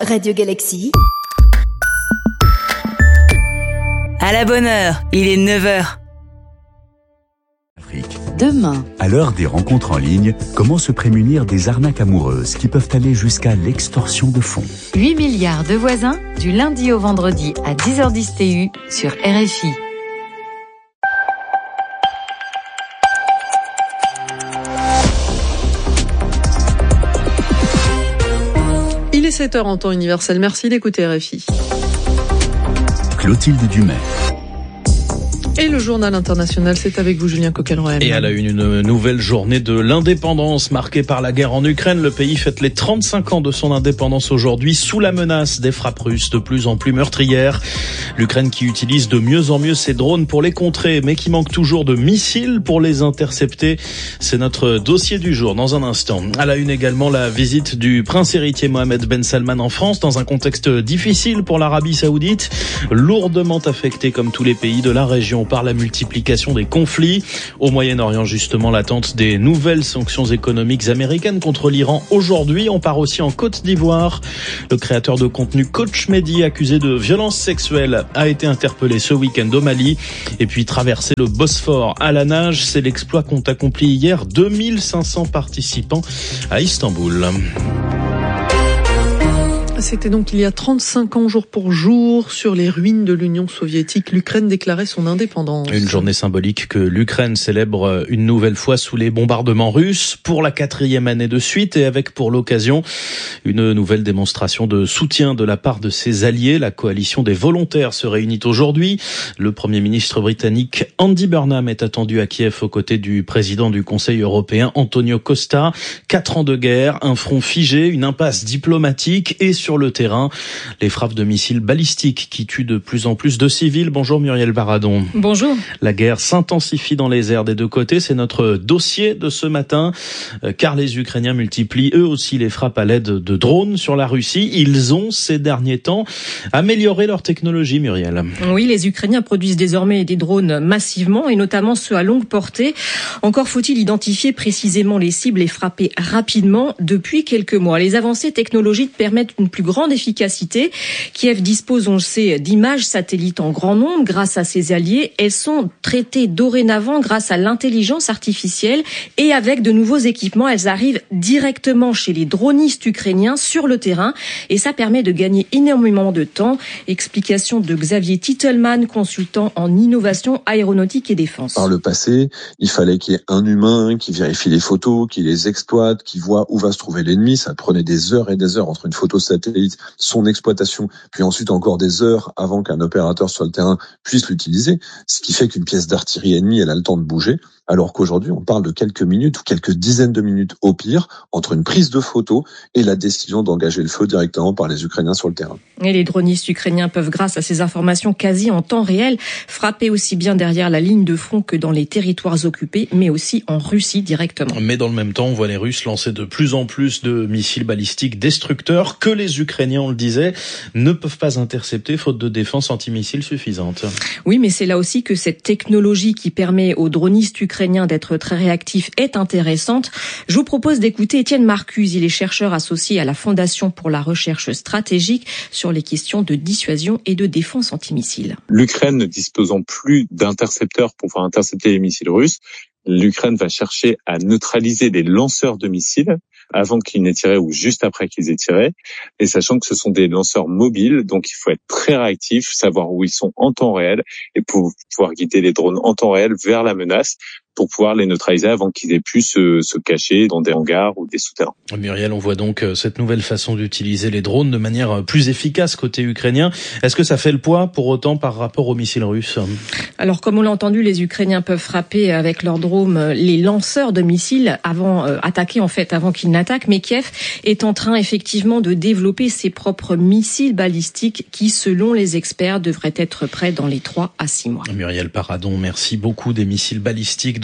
Radio Galaxy. À la bonne heure, il est 9h. Demain, à l'heure des rencontres en ligne, comment se prémunir des arnaques amoureuses qui peuvent aller jusqu'à l'extorsion de fonds? 8 milliards de voisins, du lundi au vendredi à 10h10 TU sur RFI. Il est 7h en temps universel. Merci d'écouter RFI. Clotilde Dumais. Et le journal international, c'est avec vous, Julien Coquelin-Roel. Et à la une nouvelle journée de l'indépendance marquée par la guerre en Ukraine. Le pays fête les 35 ans de son indépendance aujourd'hui, sous la menace des frappes russes de plus en plus meurtrières. L'Ukraine qui utilise de mieux en mieux ses drones pour les contrer, mais qui manque toujours de missiles pour les intercepter. C'est notre dossier du jour dans un instant. À la une également, la visite du prince héritier Mohammed Ben Salman en France, dans un contexte difficile pour l'Arabie Saoudite, lourdement affecté comme tous les pays de la région par la multiplication des conflits. Au Moyen-Orient, justement, l'attente des nouvelles sanctions économiques américaines contre l'Iran. Aujourd'hui, on part aussi en Côte d'Ivoire. Le créateur de contenu Coach Mehdi, accusé de violences sexuelles, a été interpellé ce week-end au Mali. Et puis traverser le Bosphore à la nage, c'est l'exploit qu'ont accompli hier 2500 participants à Istanbul. C'était donc il y a 35 ans jour pour jour, sur les ruines de l'Union soviétique, l'Ukraine déclarait son indépendance. Une journée symbolique que l'Ukraine célèbre une nouvelle fois sous les bombardements russes pour la 4e année de suite, et avec pour l'occasion une nouvelle démonstration de soutien de la part de ses alliés. La coalition des volontaires se réunit aujourd'hui. Le Premier ministre britannique Andy Burnham est attendu à Kiev aux côtés du président du Conseil européen Antonio Costa. 4 ans de guerre, un front figé, une impasse diplomatique et sur le terrain, les frappes de missiles balistiques qui tuent de plus en plus de civils. Bonjour Muriel Baradon. Bonjour. La guerre s'intensifie dans les airs des deux côtés. C'est notre dossier de ce matin, car les Ukrainiens multiplient eux aussi les frappes à l'aide de drones sur la Russie. Ils ont ces derniers temps amélioré leur technologie, Muriel. Oui, les Ukrainiens produisent désormais des drones massivement, et notamment ceux à longue portée. Encore faut-il identifier précisément les cibles et frapper rapidement. Depuis quelques mois, les avancées technologiques permettent une plus grande efficacité. Kiev dispose, on le sait, d'images satellites en grand nombre grâce à ses alliés. Elles sont traitées dorénavant grâce à l'intelligence artificielle, et avec de nouveaux équipements, elles arrivent directement chez les dronistes ukrainiens sur le terrain, et ça permet de gagner énormément de temps. Explication de Xavier Titelman, consultant en innovation aéronautique et défense. Par le passé, il fallait qu'il y ait un humain qui vérifie les photos, qui les exploite, qui voit où va se trouver l'ennemi. Ça prenait des heures et des heures entre une photo satellite, son exploitation, puis ensuite encore des heures avant qu'un opérateur sur le terrain puisse l'utiliser, ce qui fait qu'une pièce d'artillerie ennemie, elle a le temps de bouger, alors qu'aujourd'hui, on parle de quelques minutes ou quelques dizaines de minutes au pire entre une prise de photo et la décision d'engager le feu directement par les Ukrainiens sur le terrain. Et les dronistes ukrainiens peuvent, grâce à ces informations quasi en temps réel, frapper aussi bien derrière la ligne de front que dans les territoires occupés, mais aussi en Russie directement. Mais dans le même temps, on voit les Russes lancer de plus en plus de missiles balistiques destructeurs que les Ukrainiens, on le disait, ne peuvent pas intercepter faute de défense antimissile suffisante. Oui, mais c'est là aussi que cette technologie qui permet aux dronistes ukrainiens d'être très réactifs est intéressante. Je vous propose d'écouter Étienne Marcuse. Il est chercheur associé à la Fondation pour la recherche stratégique sur les questions de dissuasion et de défense antimissiles. L'Ukraine ne disposant plus d'intercepteurs pour pouvoir intercepter les missiles russes, l'Ukraine va chercher à neutraliser les lanceurs de missiles avant qu'ils n'aient tiré ou juste après qu'ils aient tiré, et sachant que ce sont des lanceurs mobiles, donc il faut être très réactif, savoir où ils sont en temps réel et pour pouvoir guider les drones en temps réel vers la menace pour pouvoir les neutraliser avant qu'ils aient pu se cacher dans des hangars ou des souterrains. Muriel, on voit donc cette nouvelle façon d'utiliser les drones de manière plus efficace côté ukrainien. Est-ce que ça fait le poids pour autant par rapport aux missiles russes ? Alors, comme on l'a entendu, les Ukrainiens peuvent frapper avec leurs drones les lanceurs de missiles attaquer avant qu'ils n'attaquent. Mais Kiev est en train effectivement de développer ses propres missiles balistiques qui, selon les experts, devraient être prêts dans les 3 à 6 mois. Muriel Baradon, merci beaucoup. Des missiles balistiques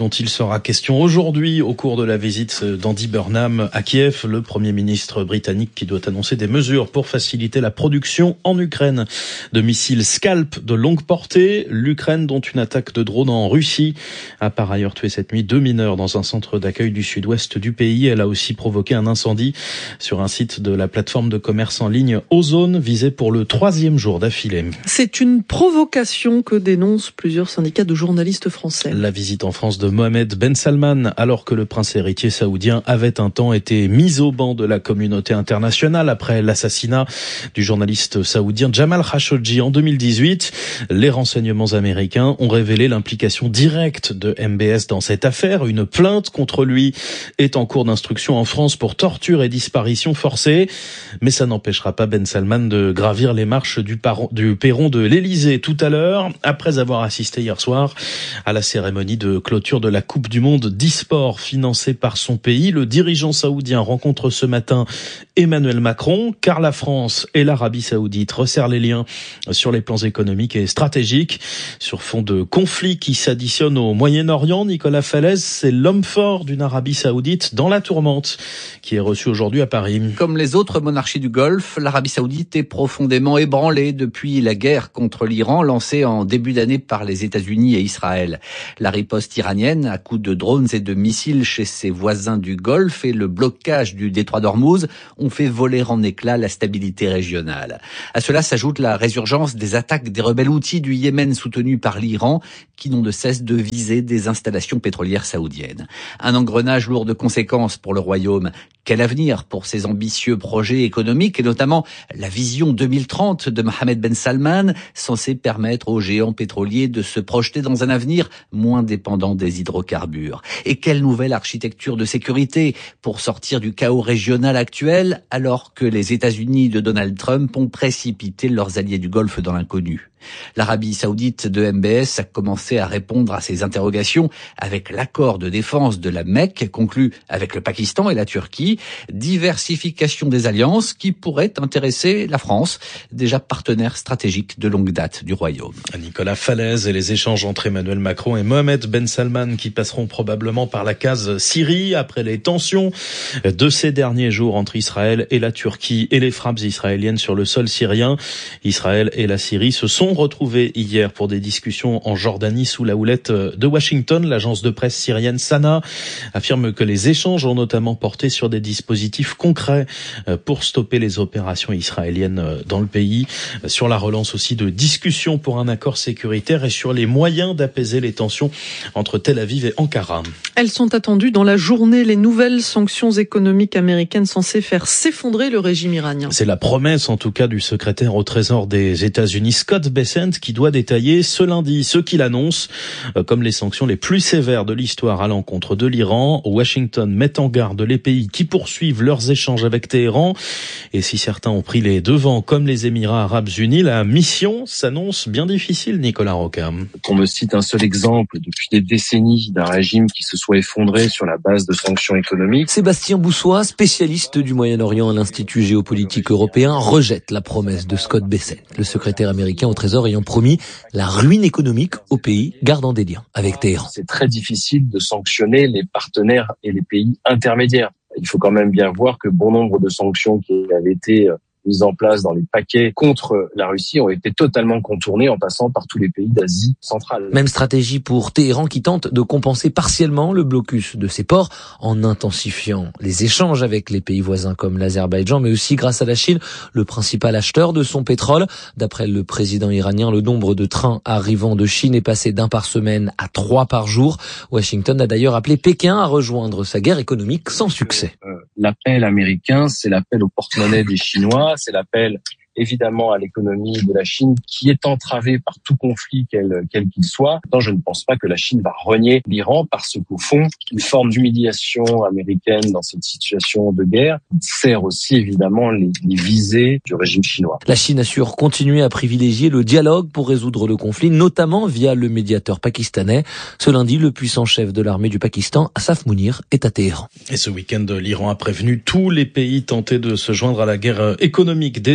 dont il sera question aujourd'hui au cours de la visite d'Andy Burnham à Kiev, le Premier ministre britannique qui doit annoncer des mesures pour faciliter la production en Ukraine de missiles Scalp de longue portée. L'Ukraine, dont une attaque de drone en Russie, a par ailleurs tué cette nuit 2 mineurs dans un centre d'accueil du sud-ouest du pays. Elle a aussi provoqué un incendie sur un site de la plateforme de commerce en ligne Ozone, visé pour le 3e jour d'affilée. C'est une provocation que dénoncent plusieurs syndicats de journalistes français. La visite en France de Mohamed Ben Salman, alors que le prince héritier saoudien avait un temps été mis au banc de la communauté internationale après l'assassinat du journaliste saoudien Jamal Khashoggi en 2018. Les renseignements américains ont révélé l'implication directe de MBS dans cette affaire. Une plainte contre lui est en cours d'instruction en France pour torture et disparition forcée. Mais ça n'empêchera pas Ben Salman de gravir les marches du perron de l'Elysée tout à l'heure, après avoir assisté hier soir à la cérémonie de clôture de la Coupe du Monde d'e-sport financée par son pays. Le dirigeant saoudien rencontre ce matin Emmanuel Macron, car la France et l'Arabie saoudite resserrent les liens sur les plans économiques et stratégiques. Sur fond de conflits qui s'additionnent au Moyen-Orient, Nicolas Falaise, c'est l'homme fort d'une Arabie saoudite dans la tourmente qui est reçu aujourd'hui à Paris. Comme les autres monarchies du Golfe, l'Arabie saoudite est profondément ébranlée depuis la guerre contre l'Iran lancée en début d'année par les États-Unis et Israël. La riposte iranienne à coups de drones et de missiles chez ses voisins du Golfe et le blocage du détroit d'Ormuz ont fait voler en éclats la stabilité régionale. À cela s'ajoute la résurgence des attaques des rebelles houthis du Yémen soutenus par l'Iran qui n'ont de cesse de viser des installations pétrolières saoudiennes. Un engrenage lourd de conséquences pour le royaume. Quel avenir pour ces ambitieux projets économiques et notamment la vision 2030 de Mohamed Ben Salman, censée permettre aux géants pétroliers de se projeter dans un avenir moins dépendant des hydrocarbures. Et quelle nouvelle architecture de sécurité pour sortir du chaos régional actuel alors que les États-Unis de Donald Trump ont précipité leurs alliés du Golfe dans l'inconnu. L'Arabie saoudite de MBS a commencé à répondre à ces interrogations avec l'accord de défense de la Mecque conclu avec le Pakistan et la Turquie, diversification des alliances qui pourrait intéresser la France, déjà partenaire stratégique de longue date du royaume. Nicolas Falaise et les échanges entre Emmanuel Macron et Mohamed Ben Salman qui passeront probablement par la case Syrie après les tensions de ces derniers jours entre Israël et la Turquie et les frappes israéliennes sur le sol syrien. Israël et la Syrie se sont retrouvés hier pour des discussions en Jordanie sous la houlette de Washington. L'agence de presse syrienne Sana affirme que les échanges ont notamment porté sur des dispositifs concrets pour stopper les opérations israéliennes dans le pays, sur la relance aussi de discussions pour un accord sécuritaire et sur les moyens d'apaiser les tensions entre Tel Aviv et Ankara. Elles sont attendues dans la journée, les nouvelles sanctions économiques américaines censées faire s'effondrer le régime iranien. C'est la promesse en tout cas du secrétaire au Trésor des États-Unis, Scott Bessent, qui doit détailler ce lundi ce qu'il annonce comme les sanctions les plus sévères de l'histoire à l'encontre de l'Iran. Washington met en garde les pays qui poursuivent leurs échanges avec Téhéran. Et si certains ont pris les devants, comme les Émirats Arabes Unis, la mission s'annonce bien difficile, Nicolas Roca. Qu'on me cite un seul exemple depuis des décennies d'un régime qui se soit effondré sur la base de sanctions économiques. Sébastien Boussois, spécialiste du Moyen-Orient à l'Institut géopolitique européen, rejette la promesse de Scott Bessent, le secrétaire américain au Trésor ayant promis la ruine économique au pays gardant des liens avec Téhéran. C'est très difficile de sanctionner les partenaires et les pays intermédiaires. Il faut quand même bien voir que bon nombre de sanctions qui avaient été mises en place dans les paquets contre la Russie ont été totalement contournées en passant par tous les pays d'Asie centrale. Même stratégie pour Téhéran qui tente de compenser partiellement le blocus de ses ports en intensifiant les échanges avec les pays voisins comme l'Azerbaïdjan, mais aussi grâce à la Chine, le principal acheteur de son pétrole. D'après le président iranien, le nombre de trains arrivant de Chine est passé d'1 par semaine à 3 par jour. Washington a d'ailleurs appelé Pékin à rejoindre sa guerre économique sans succès. L'appel américain, c'est l'appel au porte-monnaie des Chinois, c'est l'appel évidemment à l'économie de la Chine qui est entravée par tout conflit quel qu'il soit. Pourtant, je ne pense pas que la Chine va renier l'Iran parce qu'au fond, une forme d'humiliation américaine dans cette situation de guerre sert aussi évidemment les visées du régime chinois. La Chine assure continuer à privilégier le dialogue pour résoudre le conflit, notamment via le médiateur pakistanais. Ce lundi, le puissant chef de l'armée du Pakistan, Asaf Mounir, est à Téhéran. Et ce week-end, l'Iran a prévenu tous les pays tentés de se joindre à la guerre économique des États-Unis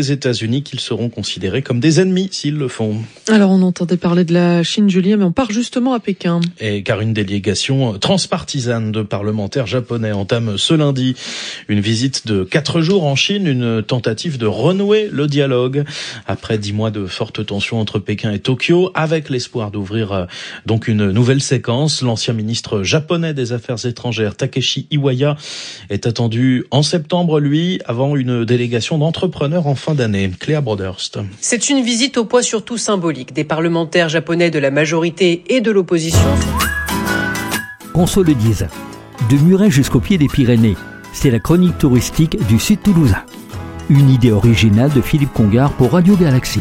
États-Unis qu'ils seront considérés comme des ennemis s'ils le font. Alors on entendait parler de la Chine, Julien, mais on part justement à Pékin. Et car une délégation transpartisane de parlementaires japonais entame ce lundi une visite de 4 jours en Chine, une tentative de renouer le dialogue après 10 mois de fortes tensions entre Pékin et Tokyo, avec l'espoir d'ouvrir donc une nouvelle séquence. L'ancien ministre japonais des Affaires étrangères Takeshi Iwaya est attendu en septembre, lui, avant une délégation d'entrepreneurs en fin d'année. Cléa Broderst. C'est une visite au poids surtout symbolique. Des parlementaires japonais de la majorité et de l'opposition. Qu'on se le dise, de Muret jusqu'au pied des Pyrénées, c'est la chronique touristique du Sud toulousain. Une idée originale de Philippe Congar pour Radio Galaxie.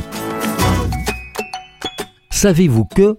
Savez-vous que...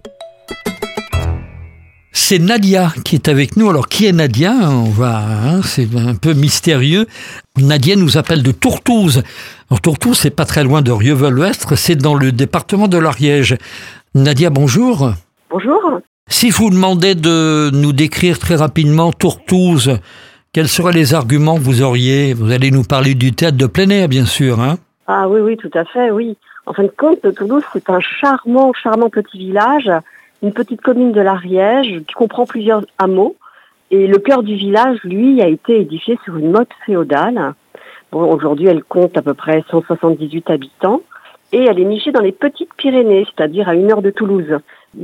C'est Nadia qui est avec nous. Alors, qui est Nadia ? C'est un peu mystérieux. Nadia nous appelle de Tourtouze. Alors, Tourtouze, c'est pas très loin de Rieuvell-Ouestre, c'est dans le département de l'Ariège. Nadia, bonjour. Bonjour. Si je vous demandais de nous décrire très rapidement Tourtouze, quels seraient les arguments que vous auriez ? Vous allez nous parler du théâtre de plein air, bien sûr, hein ? Ah oui, tout à fait, oui. En fin de compte, Toulouse, c'est un charmant petit village, une petite commune de l'Ariège qui comprend plusieurs hameaux. Et le cœur du village, lui, a été édifié sur une motte féodale. Bon, aujourd'hui, elle compte à peu près 178 habitants. Et elle est nichée dans les petites Pyrénées, c'est-à-dire à 1 heure de Toulouse.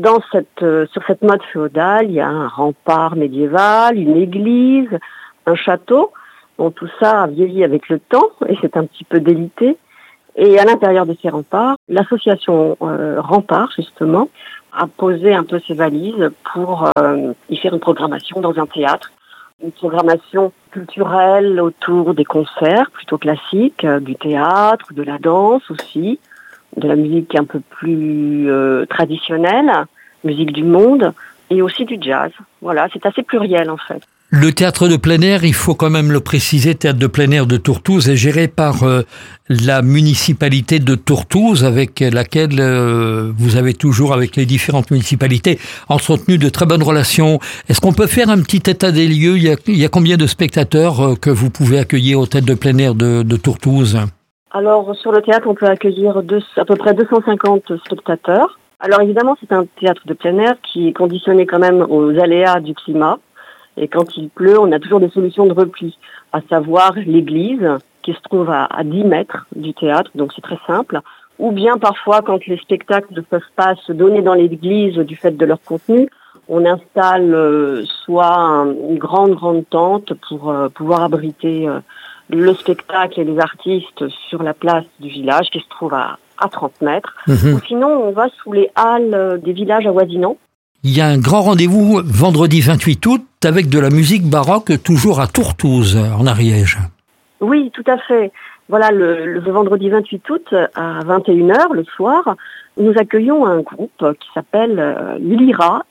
Sur cette motte féodale, il y a un rempart médiéval, une église, un château. Bon, tout ça a vieilli avec le temps et c'est un petit peu délité. Et à l'intérieur de ces remparts, l'association Rempart, justement, a posé un peu ses valises pour y faire une programmation dans un théâtre. Une programmation culturelle autour des concerts plutôt classiques, du théâtre, de la danse aussi, de la musique un peu plus traditionnelle, musique du monde, et aussi du jazz. Voilà, c'est assez pluriel en fait. Le théâtre de plein air, il faut quand même le préciser, théâtre de plein air de Tourtouze est géré par la municipalité de Tourtouze, avec laquelle vous avez toujours, avec les différentes municipalités, entretenu de très bonnes relations. Est-ce qu'on peut faire un petit état des lieux ? Il y a combien de spectateurs que vous pouvez accueillir au théâtre de plein air de Tourtouze ? Alors, sur le théâtre, on peut accueillir à peu près 250 spectateurs. Alors, évidemment, c'est un théâtre de plein air qui est conditionné quand même aux aléas du climat. Et quand il pleut, on a toujours des solutions de repli, à savoir l'église, qui se trouve à 10 mètres du théâtre, donc c'est très simple. Ou bien parfois, quand les spectacles ne peuvent pas se donner dans l'église du fait de leur contenu, on installe soit une grande tente pour pouvoir abriter le spectacle et les artistes sur la place du village, qui se trouve à 30 mètres. Ou sinon, on va sous les halles des villages avoisinants. Il y a un grand rendez-vous vendredi 28 août avec de la musique baroque toujours à Tourtouze, en Ariège. Oui, tout à fait. Voilà, le vendredi 28 août à 21h le soir, nous accueillons un groupe qui s'appelle Lyra,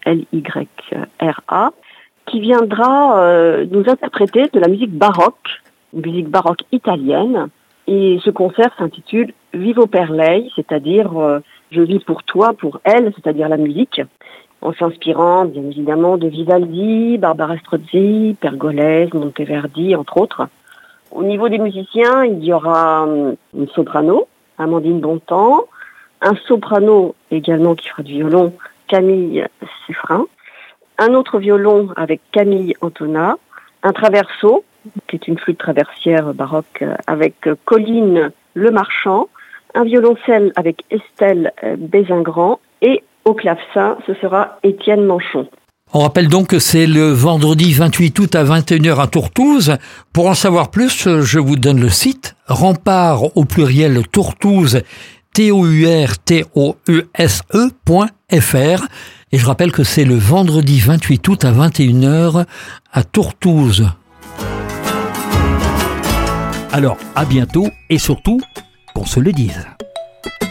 L-Y-R-A, qui viendra nous interpréter de la musique baroque italienne. Et ce concert s'intitule Vivo per lei, c'est-à-dire je vis pour toi, pour elle, c'est-à-dire la musique. En s'inspirant, bien évidemment, de Vivaldi, Barbara Strozzi, Pergolèse, Monteverdi, entre autres. Au niveau des musiciens, il y aura une soprano, Amandine Bontemps, un soprano également qui fera du violon, Camille Suffren, un autre violon avec Camille Antona, un traverso, qui est une flûte traversière baroque avec Colline Lemarchand, un violoncelle avec Estelle Bézingrand et au clavecin, ce sera Étienne Manchon. On rappelle donc que c'est le vendredi 28 août à 21h à Tourtouze. Pour en savoir plus, je vous donne le site rempart au pluriel Tourtouze, tourtouse.fr. Et je rappelle que c'est le vendredi 28 août à 21h à Tourtouze. Alors, à bientôt et surtout, qu'on se le dise.